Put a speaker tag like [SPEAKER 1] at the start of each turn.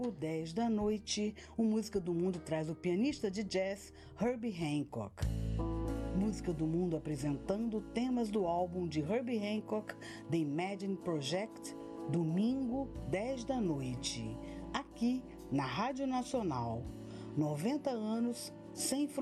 [SPEAKER 1] 10 da noite, o Música do Mundo traz o pianista de jazz Herbie Hancock. Música do Mundo apresentando temas do álbum de Herbie Hancock, The Imagine Project, domingo, 10 da noite, aqui na Rádio Nacional. 90 anos sem fronteiras.